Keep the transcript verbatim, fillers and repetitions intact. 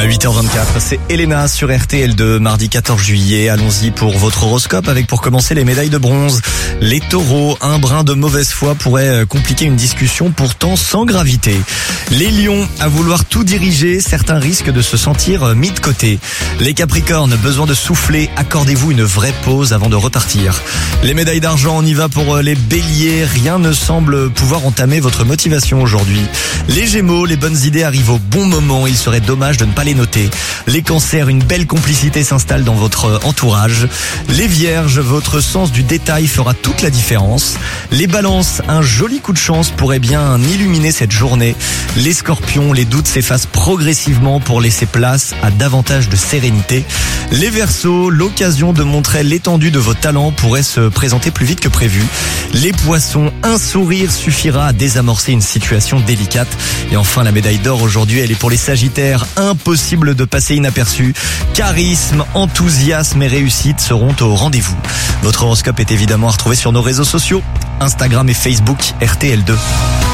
huit heures vingt-quatre, c'est Elena sur R T L deux, mardi quatorze juillet. Allons-y pour votre horoscope avec pour commencer les médailles de bronze. Les taureaux, un brin de mauvaise foi pourrait compliquer une discussion pourtant sans gravité. Les lions, à vouloir tout diriger, certains risquent de se sentir mis de côté. Les capricornes, besoin de souffler, accordez-vous une vraie pause avant de repartir. Les médailles d'argent, on y va pour les béliers, rien ne semble pouvoir entamer votre motivation aujourd'hui. Les gémeaux, les bonnes idées arrivent au bon moment, il serait dommage de ne pas les noter. Les cancers, une belle complicité s'installe dans votre entourage. Les vierges, votre sens du détail fera toute la différence. Les balances, un joli coup de chance pourrait bien illuminer cette journée. Les scorpions, les doutes s'effacent progressivement pour laisser place à davantage de sérénité. Les verseaux, l'occasion de montrer l'étendue de vos talents pourrait se présenter plus vite que prévu. Les poissons, un sourire suffira à désamorcer une situation délicate. Et enfin, la médaille d'or aujourd'hui, elle est pour les sagittaires. Impossible de passer inaperçu. Charisme, enthousiasme et réussite seront au rendez-vous. Votre horoscope est évidemment à retrouver sur nos réseaux sociaux, Instagram et Facebook R T L deux.